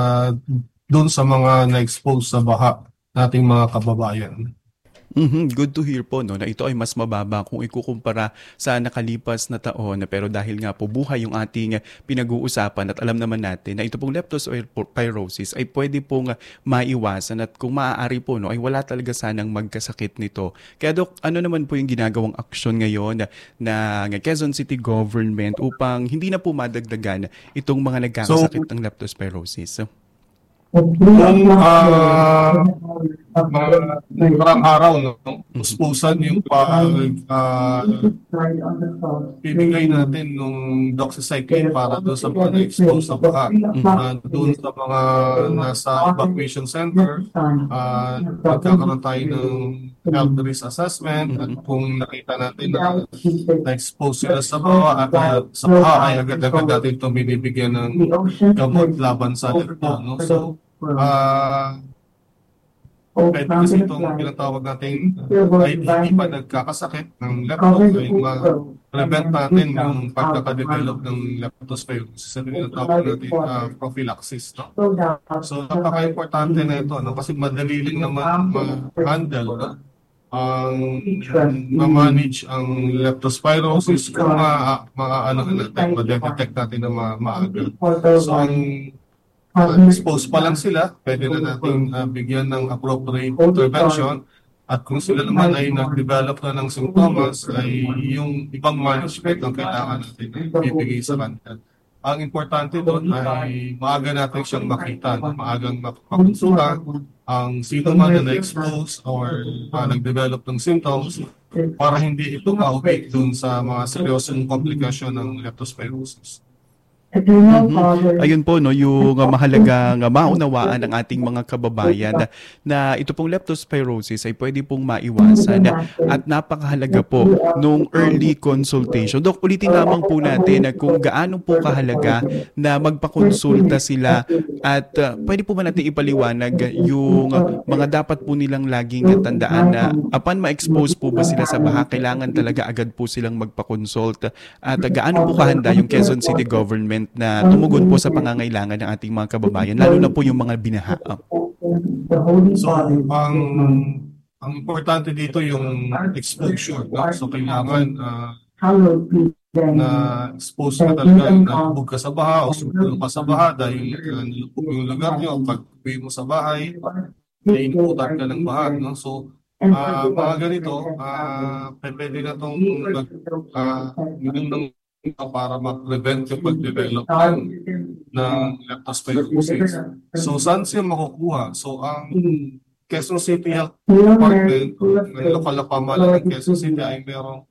doon sa mga na-expose sa baha nating mga kababayan. Good to hear po no, na ito ay mas mababa kung ikukumpara sa nakalipas na taon pero dahil nga po buhay yung ating pinag-uusapan at alam naman natin na ito pong leptospirosis ay pwede pong maiwasan at kung maaari po no, ay wala talaga sanang magkasakit nito. Kaya Dok, ano naman po yung ginagawang aksyon ngayon na Quezon City Government upang hindi na po madagdagan itong mga So, nagkakasakit ng leptospirosis? kung mga nakarang araw, no, puspusan yung ah, bibigay natin nung doxycycline para doon sa mga na-expose sa baka. Doon sa mga nasa evacuation center, magkakaroon tayo ng health risk assessment at kung nakita natin na na-expose sila sa baka, sa baka ay agad-agad natin itong binibigyan ng gamot laban sa lepto. No? So, pwede kasi itong pinatawag natin ay hindi pa nagkakasakit ng lepto ay ma-prevent natin yung pagkakadevelop ng leptospirosis. Ano yung tinatawag natin prophylaxis. No? So, napaka-importante na ito no? Kasi madali lang naman ma-handle no? ang ma-manage ang leptospirosis kung ma-detect natin na maaga. So, ang exposed pa lang sila, pwede na natin bigyan ng appropriate intervention. At kung sila naman ay nag-develop na ng symptoms, ay yung ibang management ang kailangan natin ibigay sa kanila. Ang importante doon ay maaga natin siyang makita, maagang mapakonsulta ang sino man na na-expose or nag-develop ng symptoms para hindi ito ma-uwi doon sa mga seryosong komplikasyon ng leptospirosis. Ayun po no, yung mahalagang maunawaan ng ating mga kababayan na ito pong leptospirosis ay pwede pong maiwasan at napakahalaga po nung early consultation. Dok, ulitin lamang po natin na kung gaano po kahalaga na magpakonsulta sila at pwede po ba natin ipaliwanag yung mga dapat po nilang laging tandaan na upon ma-expose po ba sila sa baha, kailangan talaga agad po silang magpakonsult at gaano po kahanda yung Quezon City Government na tumugon po sa pangangailangan ng ating mga kababayan, lalo na po yung mga binaha. So, ang importante dito yung exposure. No? So, kailangan na expose ka talaga, nalubog ka sa baha o sumulong ka sa baha dahil nalubog yung lugar nyo. Pag uwi mo sa bahay, nainuputan ka ng baha. No? So, mga ganito, pwede na itong para ma-prevent yung pag-develop ng leptospirosis. So, saan siya makukuha? So, ang Quezon City Health Department, ng lokal na pamahalaan ng Quezon City ay merong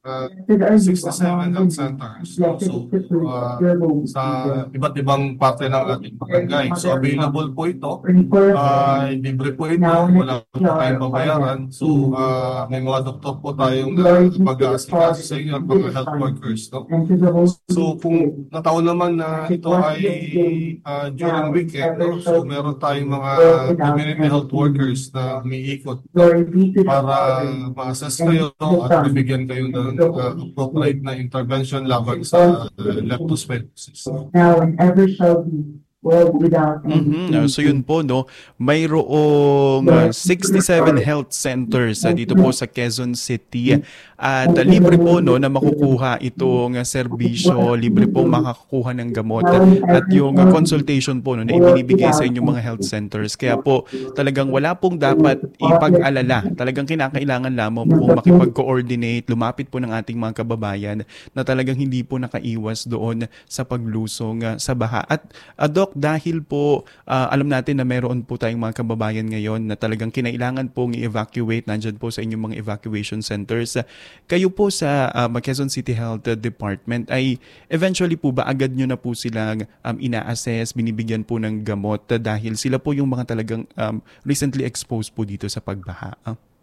67 health centers. So, sa iba't ibang parte ng ating barangay. So, available po ito. Libre po ito. Wala po tayong babayaran. So, may mga doktor po tayong mag-aasikaso sa inyo at mga health workers. No? So, kung nataon naman na ito ay during weekend, no? So, meron tayong mga community health workers na umiikot para ma-assess kayo at bibigyan kayo ng appropriate na intervention laban sa leptospirosis. Now and ever shall be, world without end. So yun po no, mayroong 67 health centers dito po sa Quezon City at libre po no na makukuha itong serbisyo, libre po makakuha ng gamot at yung consultation po no na ibinibigay sa inyong mga health centers. Kaya po talagang wala pong dapat ipag-alala. Talagang kinakailangan lamang po makipag-coordinate, lumapit po ng ating mga kababayan na talagang hindi po nakaiwas doon sa paglusong sa baha. At Doc, dahil po alam natin na meron po tayong mga kababayan ngayon na talagang kinailangan pong i-evacuate, nandyan po sa inyong mga evacuation centers. Kayo po sa Quezon City Health Department ay eventually po ba agad nyo na po silang ina-assess, binibigyan po ng gamot dahil sila po yung mga talagang recently exposed po dito sa pagbaha?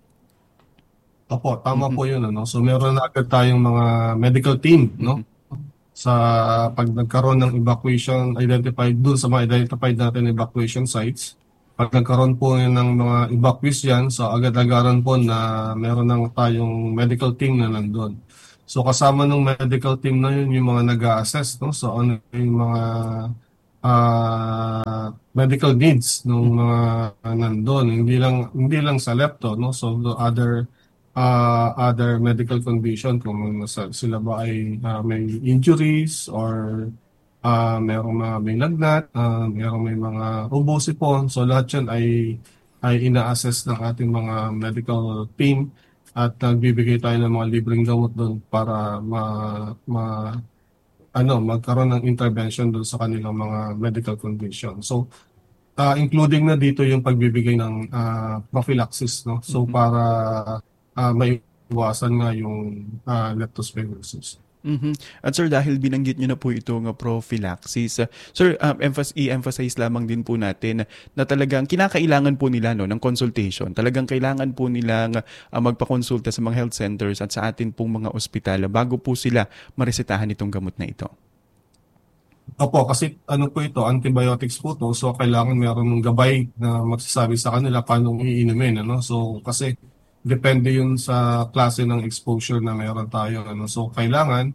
Opo, tama po yun. Ano? So meron na agad tayong mga medical team, no? Sa pag nagkaroon ng evacuation, identified dun sa mga identified natin evacuation sites. Pag nagkaroon po ng mga evacuees yan, so agad-agaran po na meron na tayong medical team na nandun. So kasama ng medical team na yun, yung mga nag-a-assess, no? So ano yung mga medical needs ng mga nandun, hindi lang sa lepto, no? So the other medical condition, kung sila ba ay may injuries or may lagnat, may mga ubo-sipon. So lahat yan ay ina-assess ng ating mga medical team at nagbibigay tayo ng mga libreng gamot doon para magkaroon ng intervention doon sa kanilang mga medical condition. So including na dito yung pagbibigay ng prophylaxis, no? So para maiwasan nga yung leptospirosis. At sir, dahil binanggit nyo na po itong prophylaxis, sir, i-emphasize lamang din po natin na talagang kinakailangan po nila ng consultation. Talagang kailangan po nilang magpakonsulta sa mga health centers at sa atin pong mga ospital bago po sila maresetahan itong gamot na ito. Opo, kasi po ito, antibiotics po to, so kailangan meron ng gabay na magsasabi sa kanila paano iinumin, ano? So kasi depende yun sa klase ng exposure na meron tayo, ano? So kailangan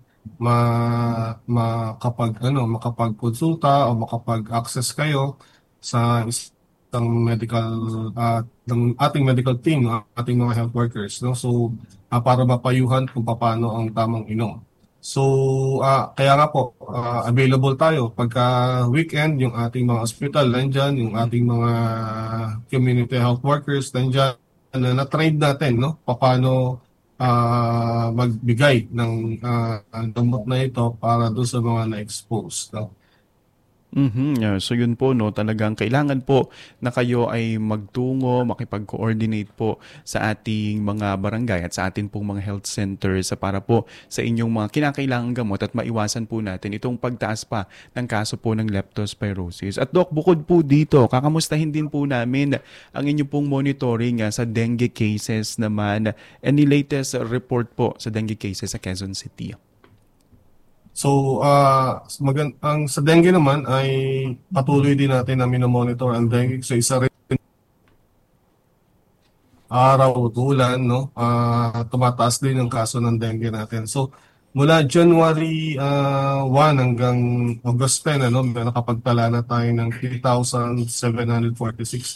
makapagkonsulta o makapag-access kayo sa isang ng ating medical team, ating mga health workers, no? So para mapayuhan kung paano ang tamang inom. So, kaya nga po, available tayo. Pagka weekend, yung ating mga hospital nandyan, yung ating mga community health workers nandyan, na-train natin, no? Paano magbigay ng gamot na ito para doon sa mga na-expose, no? Yeah. So yun po, no, talagang kailangan po na kayo ay magtungo, makipag-coordinate po sa ating mga barangay at sa atin pong mga health centers para po sa inyong mga kinakailangang gamot at maiwasan po natin itong pagtaas pa ng kaso po ng leptospirosis. At Doc, bukod po dito, kakamustahin din po namin ang inyong pong monitoring sa dengue cases naman. Any latest report po sa dengue cases sa Quezon City? So, ang sa dengue naman ay patuloy din natin na minomonitor ang dengue. So, isa rin araw o ulan, no? Tumataas din ang kaso ng dengue natin. So, mula January 1 hanggang August 10, may nakapagtala na tayo ng 3,746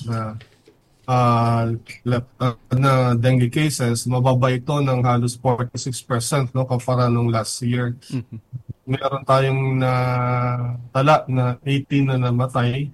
na dengue cases. Mababa ito ng halos 46%, no, kumpara nung last year. Meron tayong tala na 18 na namatay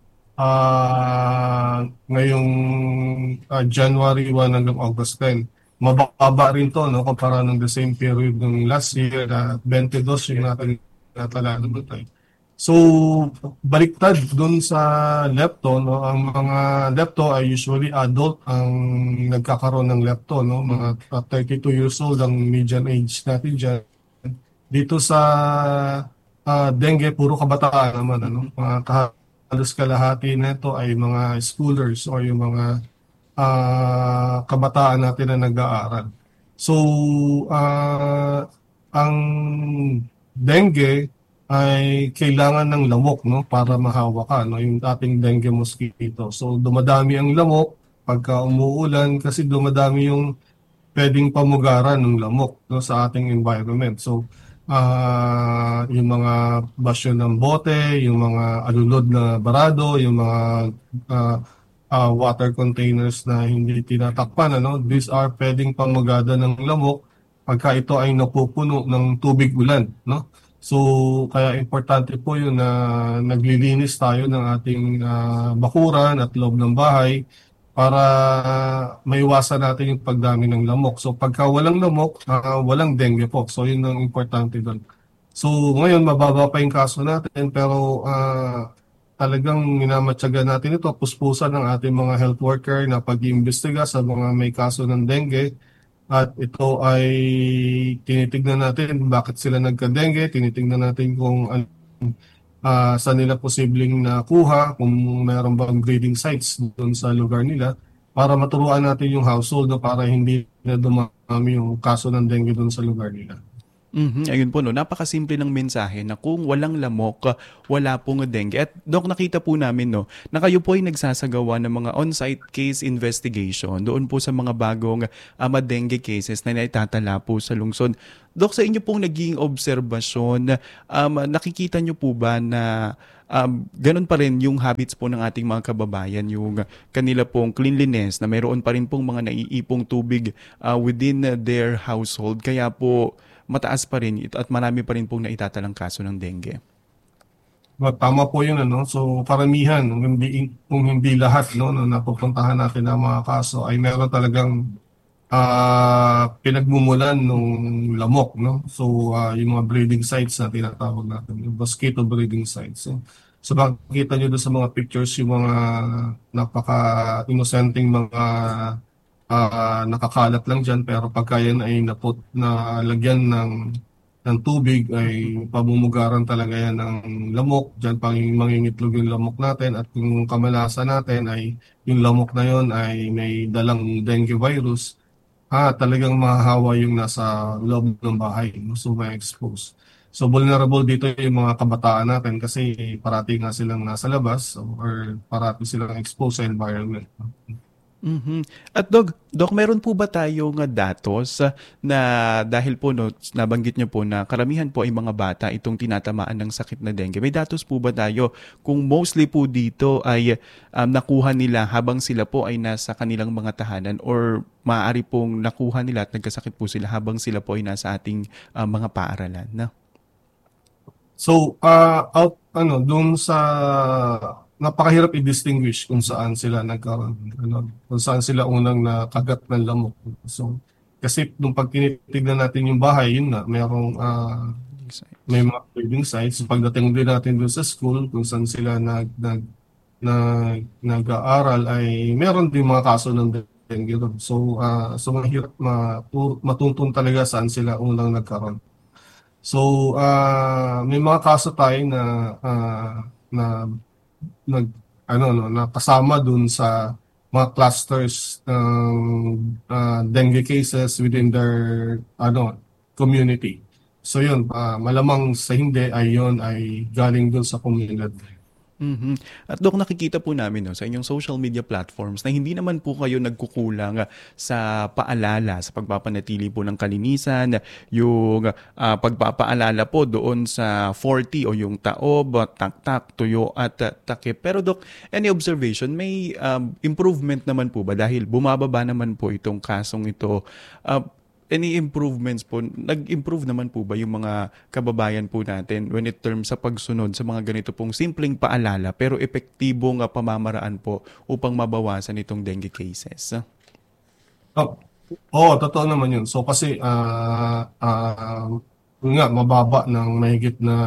ngayong January 1 hanggang August 10. Mababa rin to, no, kumpara ng the same period ng last year na 22 yung natin natala na namatay. So, baliktad dun sa lepto, no, ang mga lepto ay usually adult ang nagkakaroon ng lepto, no, mga 32 years old ang median age natin dyan. Dito sa dengue, puro kabataan naman, ano, halos kalahati nito ay mga schoolers o yung mga kabataan natin na nag-aaral. So, ang dengue ay kailangan ng lamok, no, para mahawakan, no, yung ating dengue mosquito. So dumadami ang lamok pagka umuulan kasi dumadami yung pwedeng pamugaran ng lamok, no, sa ating environment. So yung mga basyo ng bote, yung mga alulod na barado, yung mga water containers na hindi tinatakpan, ano, these are pwedeng pamugada ng lamok pagka ito ay napupuno ng tubig ulan, no? So, kaya importante po yun na naglilinis tayo ng ating bakuran at loob ng bahay para maiwasan natin yung pagdami ng lamok. So, pagka walang lamok, walang dengue po. So, yun ang importante doon. So, ngayon, mababa pa yung kaso natin, pero talagang minamatyaga natin ito, puspusan ng ating mga health worker na pag-iimbestiga sa mga may kaso ng dengue. At ito ay tinitignan natin bakit sila nagka-dengue, tinitignan natin kung saan nila posibleng nakuha, kung mayroon bang breeding sites doon sa lugar nila, para maturuan natin yung household, no, para hindi na dumami yung kaso ng dengue doon sa lugar nila. Ayun po, no, napakasimple ng mensahe na kung walang lamok, wala pong dengue. At Doc, nakita po namin, no, na kayo po ay nagsasagawa ng mga on-site case investigation doon po sa mga bagong dengue cases na naitatala po sa lungsod. Doc, sa inyo pong naging obserbasyon, nakikita nyo po ba na ganun pa rin yung habits po ng ating mga kababayan, yung kanila pong cleanliness, na mayroon pa rin pong mga naiipong tubig within their household. Kaya po mataas pa rin at marami pa rin pong naitatalang kaso ng dengue. Tama po yun, ano? So, karamihan, kung hindi lahat, no, na napupuntahan natin ng mga kaso, ay meron talagang pinagmumulan ng lamok, no? So, yung mga breeding sites na tinatawag natin, yung mosquito breeding sites. So makikita nyo doon sa mga pictures yung mga napaka-innocenteng mga nakakalat lang dyan, pero pagka yan ay nalagyan ng tubig, ay pamumugaran talaga yan ng lamok. Diyan mangingitlog yung lamok natin, at kung kamalasan natin ay yung lamok na yon ay may dalang dengue virus, talagang mahahawa yung nasa loob ng bahay, no? So may expose. So vulnerable dito yung mga kabataan natin kasi parati nga silang nasa labas or parati silang exposed sa environment, no? Mhm. At Doc, meron po ba tayong datos na dahil po no, nabanggit niyo po na karamihan po ay mga bata itong tinatamaan ng sakit na dengue. May datos po ba tayo kung mostly po dito ay nakuha nila habang sila po ay nasa kanilang mga tahanan, or maaari pong nakuha nila at nagkasakit po sila habang sila po ay nasa ating mga paaralan, na? So, doon sa napakahirap i-distinguish kung saan sila kung saan sila unang nakagat ng lamok. So, kasi nung pag tinitignan natin yung bahay, yun na, may mga breeding sites. Pagdating din natin doon sa school, kung saan sila nag-aaral, ay meron din mga kaso ng dengue doon. So mahirap matuntun talaga saan sila unang nagkaroon. So, may mga kaso tayo na kasama dun sa mga clusters ng dengue cases within their community. So yun, malamang sa hindi ay yun ay galing dun sa komunidad. Mhm. At Doc, nakikita po namin sa inyong social media platforms na hindi naman po kayo nagkukulang sa paalala, sa pagpapanatili po ng kalinisan, yung pagpapaalala po doon sa 40 o yung taob, taktak, tuyo at takip. Pero Doc, any observation, may improvement naman po ba dahil bumababa naman po itong kasong ito? Any improvements po? Nag-improve naman po ba yung mga kababayan po natin when it terms sa pagsunod sa mga ganito pong simpleng paalala pero epektibong pamamaraan po upang mabawasan itong dengue cases? Totoo naman yun. So kasi mababa ng mahigit na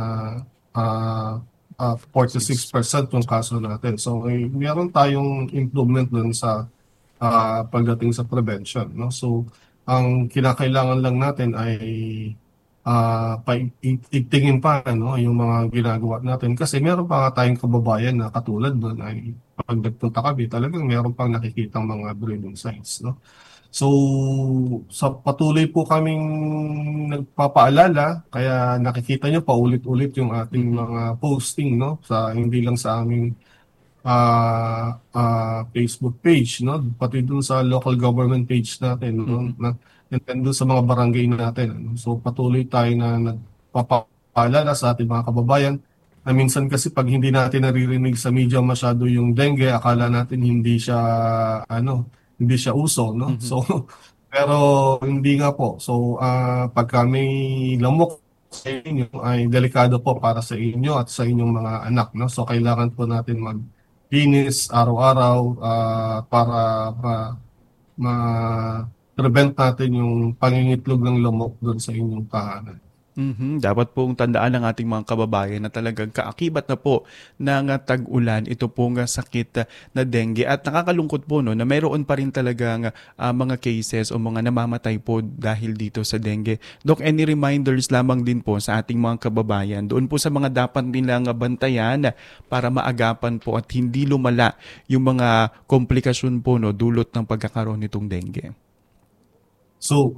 46% yung kaso natin. So meron tayong improvement dun sa pagdating sa prevention, no? So ang kinakailangan lang natin ay itingin pa, no, yung mga ginagawa natin, kasi meron pa nga tayong kababayan na katulad doon ay pag nagpunta kami, talagang meron pang nakikitang mga breeding sites, no? So sa patuloy po kaming nagpapaalala, kaya nakikita nyo paulit-ulit yung ating mga posting, no, sa hindi lang sa aming Facebook page, no, pati dun sa local government page natin, no, and dun sa mga barangay natin, ano. So patuloy tayo na nagpapaalala sa ating mga kababayan na minsan kasi pag hindi natin naririnig sa media masyado yung dengue, akala natin hindi siya uso, no. So pero hindi nga po. So pagka may lamok sa inyo, ay delikado po para sa inyo at sa inyong mga anak, no. So kailangan po natin maglinis araw-araw para ma-prevent natin yung pangingitlog ng lamok doon sa inyong tahanan. Dapat pong tandaan ng ating mga kababayan na talagang kaakibat na po ng tag-ulan ito pong sakit na dengue. At nakakalungkot po na mayroon pa rin talagang mga cases o mga namamatay po dahil dito sa dengue. Doc, any reminders lamang din po sa ating mga kababayan doon po sa mga dapat nilang bantayan para maagapan po at hindi lumala yung mga komplikasyon po dulot ng pagkakaroon nitong dengue? So,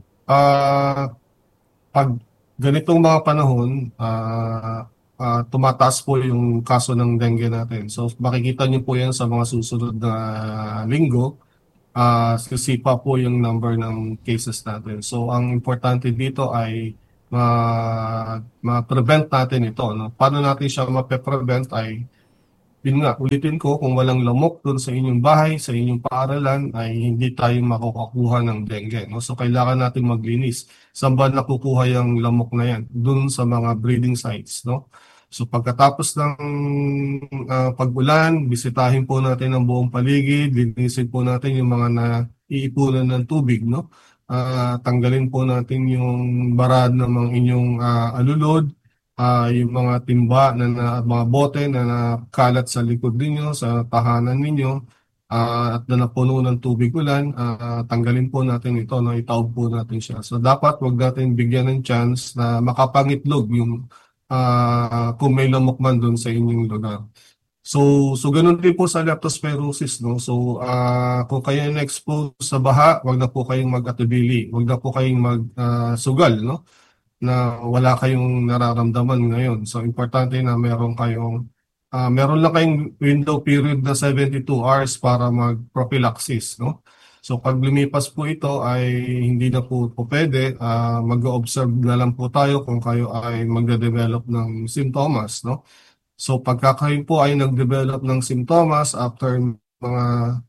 pag ganitong mga panahon, tumataas po yung kaso ng dengue natin. So makikita niyo po yan sa mga susunod na linggo. Sisipa po yung number ng cases natin. So ang importante dito ay ma-prevent natin ito, no? Paano natin siya ma-prevent ay, yun nga, ulitin ko, kung walang lamok doon sa inyong bahay, sa inyong paaralan, ay hindi tayo makukuha ng dengue, no? So, kailangan natin maglinis. Saan ba nakukuha yung lamok na yan? Doon sa mga breeding sites, no? So, pagkatapos ng pag-ulan, bisitahin po natin ang buong paligid, linisin po natin yung mga naiipunan ng tubig, no? Tanggalin po natin yung barad ng mga inyong alulod, yung mga timba mga bote na nakalat sa likod ninyo, sa tahanan ninyo, at na napuno ng tubig ulan, tanggalin po natin ito, no? Itaob po natin siya. So dapat wag natin bigyan ng chance na makapangitlog yung kung may lamok man doon sa inyong lugar. So ganun din po sa leptospirosis, no? So kung kayo na-expose sa baha, wag na po kayong mag-atubili, wag na po kayong mag-sugal, no? Na wala kayong nararamdaman ngayon. So importante na meron lang kayong window period na 72 hours para mag-prophylaxis, no? So pag lumipas po ito ay hindi na po pwede, mag-observe na lang po tayo kung kayo ay magde-develop ng simptomas, no? So pagka kayo po ay nag-develop ng simptomas after mga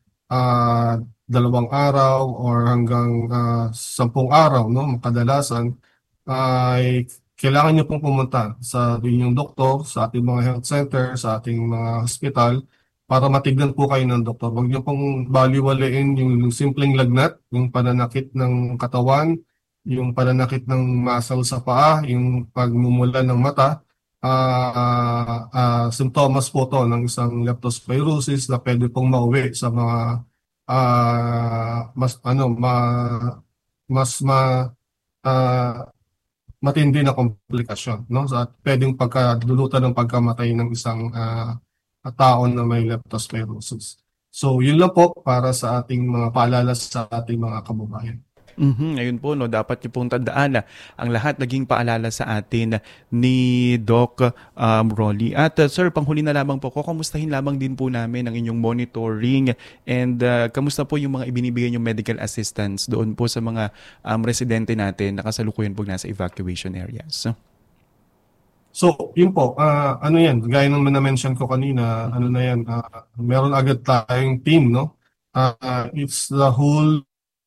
2 araw or hanggang 10 araw, no, kadalasan ay kailangan nyo pong pumunta sa inyong doktor, sa ating mga health center, sa ating mga hospital para matignan po kayo ng doktor. Huwag nyo pong baliwalain yung simpleng lagnat, yung pananakit ng katawan, yung pananakit ng muscle sa paa, yung pagmumula ng mata. Simptomas po to ng isang leptospirosis na pwede pong mauwi sa mga matindi na komplikasyon, no? So, at pwedeng pagkadulutan ng pagkamatay ng isang tao na may leptospirosis. So, yun lang po para sa ating mga paalala sa ating mga kababayan. Ayun po, no, dapat niyo pong tandaan na ang lahat naging paalala sa atin ni Doc Rolly. At sir, panghuli na lamang po, kumustahin lamang din po namin ang inyong monitoring and kamusta po yung mga ibinibigay yung medical assistance doon po sa mga residente natin na kasalukuyan po nasa evacuation areas. So, yun po, ano yan, gaya ng na-mention ko kanina, ano na yan, meron agad tayong team, no? It's the whole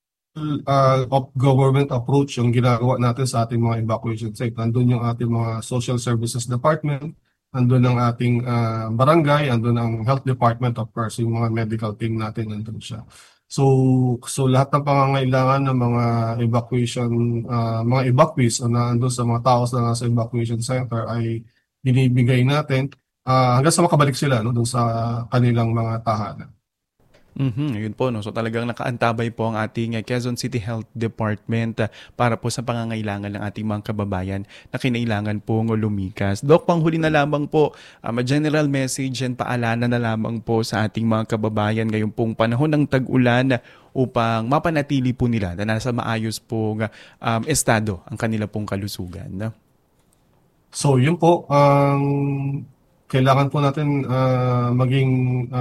of government approach yung ginagawa natin sa ating mga evacuation site. Nandun yung ating mga social services department, nandun ang ating barangay, nandun ang health department, of course, yung mga medical team natin, nandun siya. So lahat ng pangangailangan ng mga evacuation, mga evacuees na nandun sa mga tao na nasa evacuation center ay binibigay natin hanggang sa makabalik sila, no, dun sa kanilang mga tahanan. Ayun po, no? So talagang nakaantabay po ang ating Quezon City Health Department para po sa pangangailangan ng ating mga kababayan na kinailangan pong lumikas. Doc, panghuli na lamang po, general message and paalala na lamang po sa ating mga kababayan ngayong pong panahon ng tag-ulan upang mapanatili po nila na nasa maayos pong estado ang kanila pong kalusugan. So yun po, kailangan po natin maging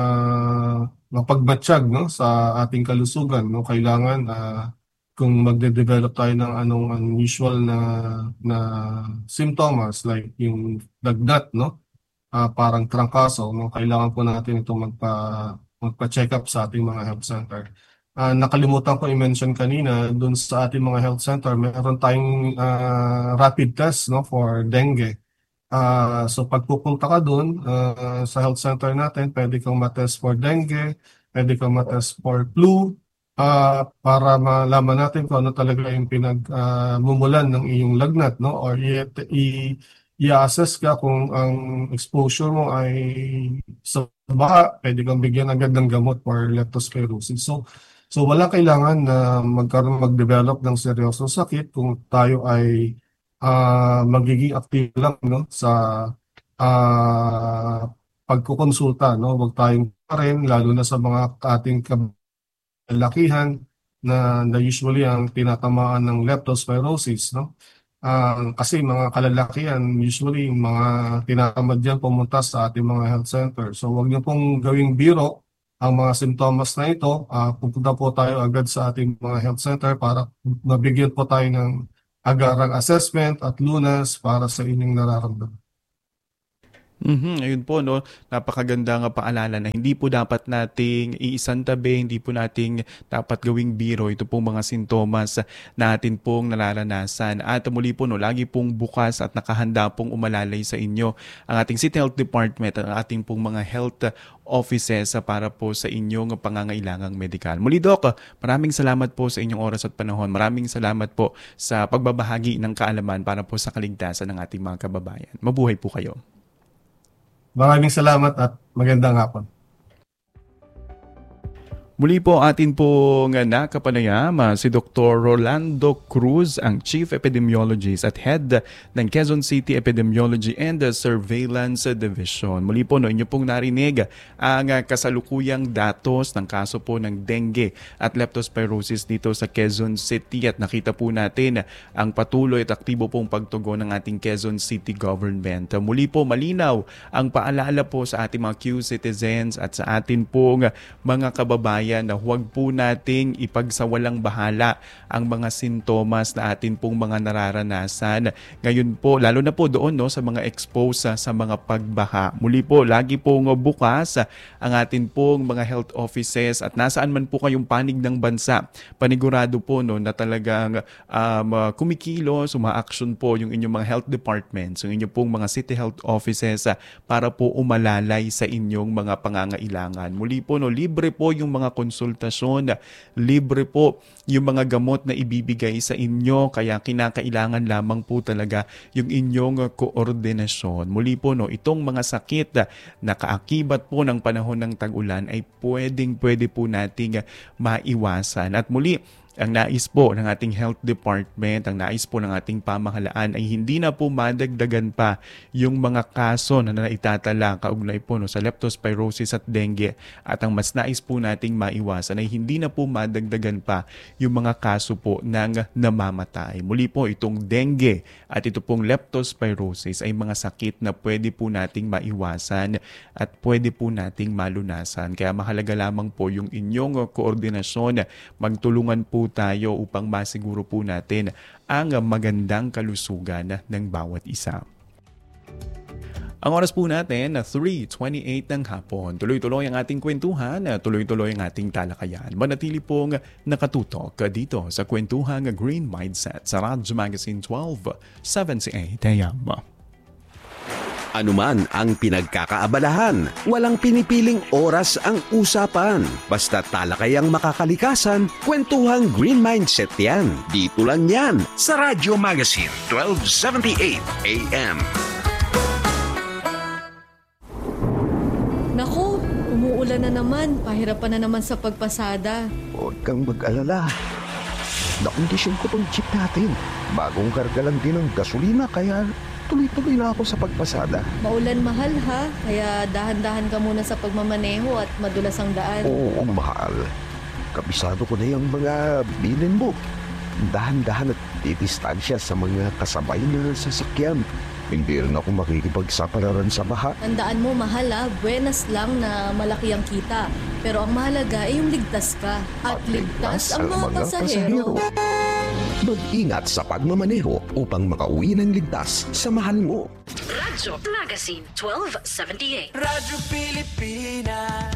mapagmatsyag, no, sa ating kalusugan, no? Kailangan kung magde-develop tayo ng anong unusual na symptoms like yung lagnat, no, parang trangkaso, no, kailangan po natin ito magpa-check up sa ating mga health center. Nakalimutan ko i-mention kanina, dun sa ating mga health center, meron tayong rapid test, no, for dengue. So pagpupunta ka doon sa health center natin, pwede kang matest for dengue, pwede kang matest for flu, para malaman natin kung ano talaga yung pinagmumulan ng iyong lagnat, no? Or i-assess ka kung ang exposure mo ay sa baha, pwede kang bigyan agad ng gamot for leptospirosis. So wala kailangan na mag-develop ng seryosong sakit kung tayo ay magiging active lang, no, sa pagkukonsulta, no. Huwag tayong pa rin, lalo na sa mga ating kalakihan na usually ang tinatamaan ng leptospirosis, no. Kasi mga kalalakihan, usually mga tinatamad yan pumunta sa ating mga health center. So huwag niyo pong gawing biro ang mga simptomas na ito. Pupunta po tayo agad sa ating mga health center para mabigyan po tayo ng agarang assessment at lunas para sa inyong nararamdaman. Ayun po, no, napakaganda nga paalala na hindi po dapat nating iisantabi, hindi po nating dapat gawing biro ito pong mga sintomas na atin pong nararanasan. At muli po, no, lagi pong bukas at nakahanda pong umalalay sa inyo ang ating City Health Department at ang ating pong mga health offices para po sa inyong pangangailangang medikal. Muli, Doc, maraming salamat po sa inyong oras at panahon. Maraming salamat po sa pagbabahagi ng kaalaman para po sa kaligtasan ng ating mga kababayan. Mabuhay po kayo. Maraming salamat at magandang hapon. Muli po atin pong nakapanayam si Dr. Rolando Cruz, ang Chief Epidemiologist at Head ng Quezon City Epidemiology and Surveillance Division. Muli po, inyo pong narinig ang kasalukuyang datos ng kaso po ng dengue at leptospirosis dito sa Quezon City at nakita po natin ang patuloy at aktibo pong pagtugon ng ating Quezon City Government. Muli po, malinaw ang paalala po sa ating mga Q-citizens at sa atin pong mga kababayan na huwag po nating ipagsawalang bahala ang mga sintomas na atin pong mga nararanasan. Ngayon po, lalo na po doon sa mga exposed sa mga pagbaha. Muli po, lagi pong bukas ang atin pong mga health offices at nasaan man po kayong panig ng bansa. Panigurado po na talagang kumikilos, uma-action po yung inyong mga health departments, yung inyong pong mga city health offices para po umalalay sa inyong mga pangangailangan. Muli po, libre po yung mga konsultasyon, libre po yung mga gamot na ibibigay sa inyo, kaya kinakailangan lamang po talaga yung inyong koordinasyon. Muli po, itong mga sakit na kaakibat po ng panahon ng tag-ulan ay pwede po nating maiwasan. At muli, ang nais po ng ating health department, ang nais po ng ating pamahalaan ay hindi na po madagdagan pa yung mga kaso na naitatala kaugnay po sa leptospirosis at dengue. At ang mas nais po nating maiwasan ay hindi na po madagdagan pa yung mga kaso po ng namamatay. Muli po, itong dengue at ito pong leptospirosis ay mga sakit na pwede po nating maiwasan at pwede po nating malunasan. Kaya mahalaga lamang po yung inyong koordinasyon, magtulungan po tayo upang masiguro po natin ang magandang kalusugan ng bawat isa. Ang oras po natin, 3:28 ng hapon. Tuloy-tuloy ang ating kwentuhan, tuloy-tuloy ang ating talakayan. Manatili pong nakatutok dito sa Kwentuhang Green Mindset sa Radyo Magazine 1278 AM. Anuman ang pinagkakaabalahan, walang pinipiling oras ang usapan. Basta talakay ang makakalikasan, Kwentuhang Green Mindset yan. Dito lang yan sa Radyo Magazine 1278 AM. Naku, umuulan na naman. Pahirapan na naman sa pagpasada. Huwag kang mag-alala. Nakondisyon ko tong jeep natin. Bagong karga lang din ng gasolina kaya tuloy-tuloy na ako sa pagpasada. Maulan mahal ha, kaya dahan-dahan ka muna sa pagmamaneho at madulas ang daan. Oo, mahal. Kabisado ko na yung mga bilin mo. Dahan-dahan at didistansya sa mga kasabay na sasakyan. Hindi rin ako makikipagsapalaran sa baha. Tandaan mo mahal ha, buenas lang na malaki ang kita. Pero ang mahalaga ay yung ligtas ka. At ligtas ang mga pasahero. Mag-ingat sa pagmamaneho upang makauwi ng ligtas sa mahal mo. Radyo Magazine 1278. Radyo Pilipinas.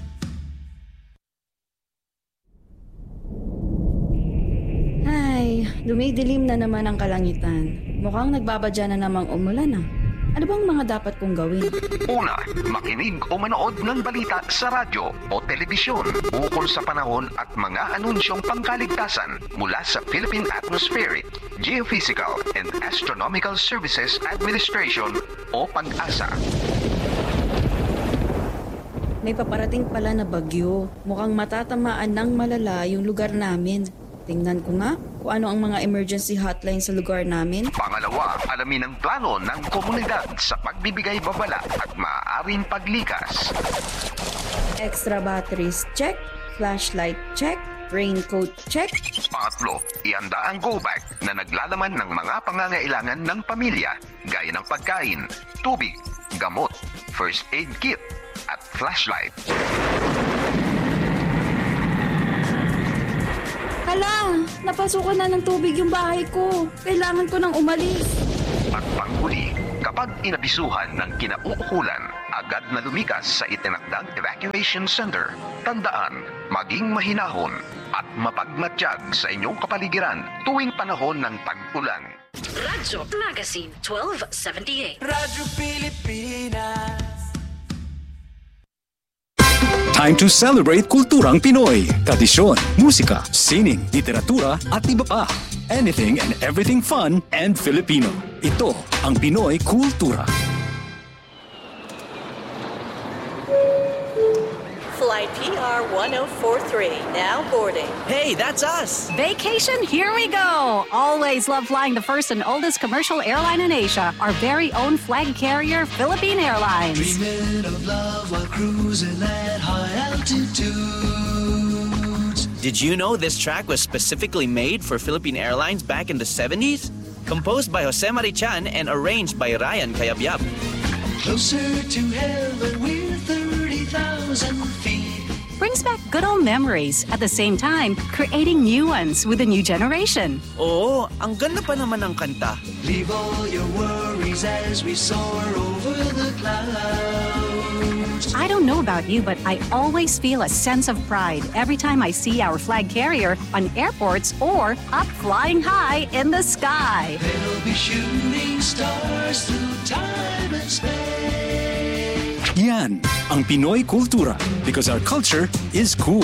Ay, dumidilim na naman ang kalangitan. Mukhang nagbabadya na namang umulan ah. Ano bang mga dapat kong gawin? Una, makinig o manood ng balita sa radyo o telebisyon ukol sa panahon at mga anunsyong pangkaligtasan mula sa Philippine Atmospheric, Geophysical and Astronomical Services Administration o PAG-ASA. May paparating pala na bagyo. Mukhang matatamaan ng malala yung lugar namin. Tingnan ko nga kung ano ang mga emergency hotline sa lugar namin. Pangalawa, alamin ang plano ng komunidad sa pagbibigay babala at maaaring paglikas. Extra batteries check, flashlight check, raincoat check. Pangatlo, ihanda ang go bag na naglalaman ng mga pangangailangan ng pamilya gaya ng pagkain, tubig, gamot, first aid kit at flashlight. Hala, napasukan na ng tubig yung bahay ko. Kailangan ko nang umalis. At panghuli, kapag inabisuhan ng kinauukulan, agad na lumikas sa itinakdang evacuation center. Tandaan, maging mahinahon at mapagmatsyag sa inyong kapaligiran tuwing panahon ng tag-ulan. Radyo Magazine 1278. Radyo Pilipinas. Time to celebrate kulturang Pinoy. Tradisyon, musika, sining, literatura at iba pa. Anything and everything fun and Filipino. Ito ang Pinoy Kultura. Flight PR 1043, now boarding. Hey, that's us! Vacation, here we go! Always love flying the first and oldest commercial airline in Asia, our very own flag carrier, Philippine Airlines. Dreaming of love while cruising at high altitudes. Did you know this track was specifically made for Philippine Airlines back in the 70s? Composed by Jose Marichan and arranged by Ryan Cayabyab. Closer to heaven with 30,000 feet. Brings back good old memories, at the same time, creating new ones with a new generation. Oo, ang ganda pa naman ng kanta. Leave all your worries as we soar over the clouds. I don't know about you, but I always feel a sense of pride every time I see our flag carrier on airports or up flying high in the sky. They'll be shooting stars through time and space. Yan ang Pinoy Kultura because our culture is cool.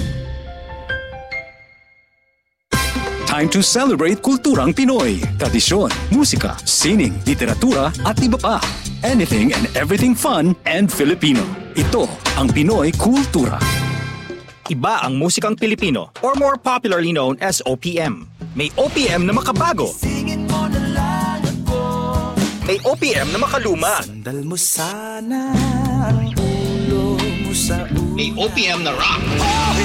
Time to celebrate kulturang Pinoy. Tradisyon, musika, sining, literatura at iba pa. Anything and everything fun and Filipino. Ito ang Pinoy Kultura. Iba ang musikang Pilipino or more popularly known as OPM. May OPM na makabago. May OPM na makaluma. Sandal mo sana ang ulo mo sa ulo. May OPM na rock. Oh,